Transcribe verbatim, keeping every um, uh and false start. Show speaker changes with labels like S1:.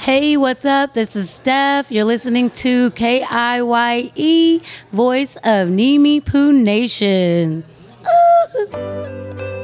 S1: Hey, what's up? This is Steph. You're listening to K I Y E, voice of Nimi Poo Nation. Ooh.